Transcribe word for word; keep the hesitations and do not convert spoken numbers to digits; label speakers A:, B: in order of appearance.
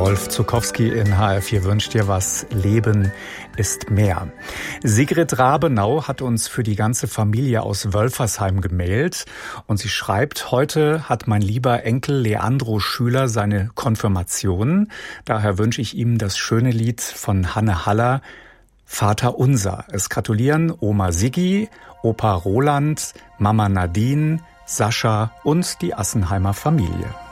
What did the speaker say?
A: Rolf Zuckowski in H R vier wünscht dir was. Leben ist mehr. Sigrid Rabenau hat uns für die ganze Familie aus Wölfersheim gemailt und sie schreibt: Heute hat mein lieber Enkel Leandro Schüler seine Konfirmation. Daher wünsche ich ihm das schöne Lied von Hanne Haller, Vater Unser. Es gratulieren Oma Siggi, Opa Roland, Mama Nadine, Sascha und die Assenheimer Familie.